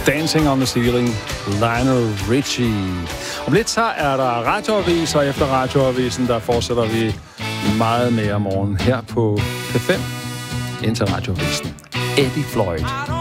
Dancing on the Ceiling, Lionel Richie. Om lidt så er der radioavis, og efter radioavisen, der fortsætter vi meget mere morgen her på P5 indtil radioavisen. Eddie Floyd.